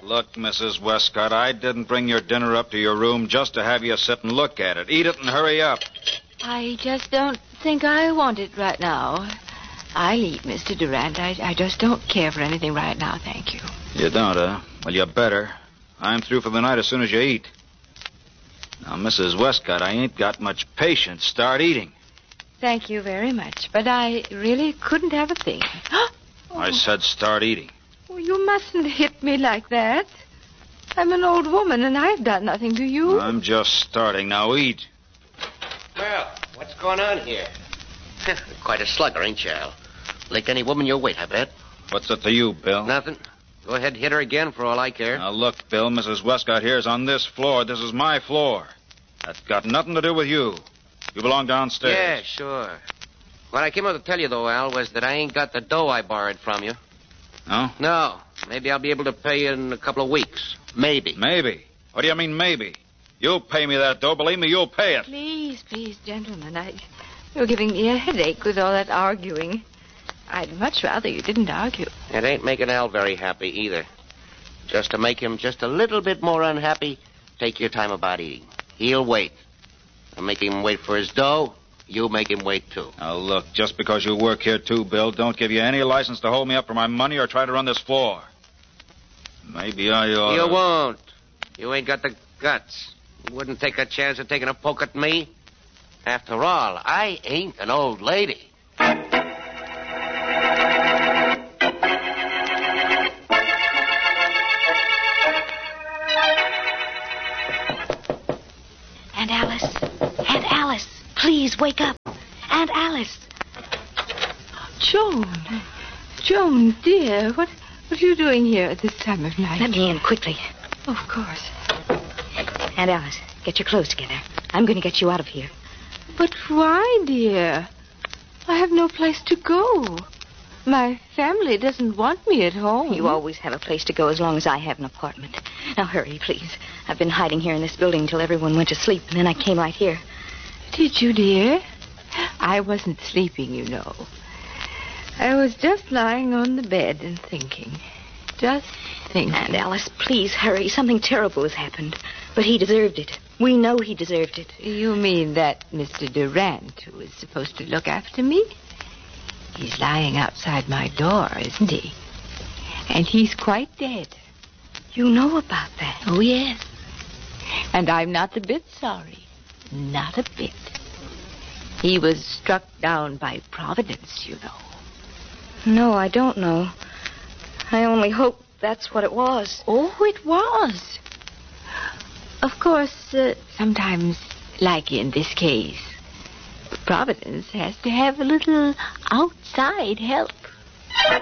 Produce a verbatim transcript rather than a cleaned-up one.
Look, Missus Westcott, I didn't bring your dinner up to your room just to have you sit and look at it. Eat it and hurry up. I just don't think I want it right now. I'll eat, Mister Durant. I, I just don't care for anything right now, thank you. You don't, huh? Well, you better. I'm through for the night as soon as you eat. Now, Missus Westcott, I ain't got much patience. Start eating. Thank you very much, but I really couldn't have a thing. Oh. I said start eating. Oh, you mustn't hit me like that. I'm an old woman, and I've done nothing to you. I'm just starting. Now eat. Well, what's going on here? Quite a slugger, ain't you, Al? Licked any woman your weight, I bet. What's it to you, Bill? Nothing. Go ahead, hit her again for all I care. Now, look, Bill, Missus Westcott here is on this floor. This is my floor. That's got nothing to do with you. You belong downstairs. Yeah, sure. What I came up to tell you, though, Al, was that I ain't got the dough I borrowed from you. No? No. Maybe I'll be able to pay you in a couple of weeks. Maybe. Maybe? What do you mean, maybe? You'll pay me that dough. Believe me, you'll pay it. Please, please, gentlemen. I, you're giving me a headache with all that arguing. I'd much rather you didn't argue. It ain't making Al very happy either. Just to make him just a little bit more unhappy, take your time about eating. He'll wait. I'll make him wait for his dough. You make him wait, too. Now, look, just because you work here, too, Bill, don't give you any license to hold me up for my money or try to run this floor. Maybe I ought You to... won't. You ain't got the guts. You wouldn't take a chance of taking a poke at me. After all, I ain't an old lady. Aunt Alice. Aunt Alice. Please, wake up. Aunt Alice. Joan. Joan, dear, what, what are you doing here at this time of night? Let me in quickly. Of course. Aunt Alice, get your clothes together. I'm going to get you out of here. But why, dear? I have no place to go. My family doesn't want me at home. You always have a place to go as long as I have an apartment. Now, hurry, please. I've been hiding here in this building until everyone went to sleep, and then I came right here. Did you, dear? I wasn't sleeping, you know. I was just lying on the bed and thinking. Just thinking. Aunt Alice, please hurry. Something terrible has happened. But he deserved it. We know he deserved it. You mean that Mister Durant, who is supposed to look after me? He's lying outside my door, isn't he? And he's quite dead. You know about that? Oh, yes. And I'm not a bit sorry. Not a bit. He was struck down by Providence, you know. No, I don't know. I only hope that's what it was. Oh, it was. Of course, uh, sometimes, like in this case, Providence has to have a little outside help.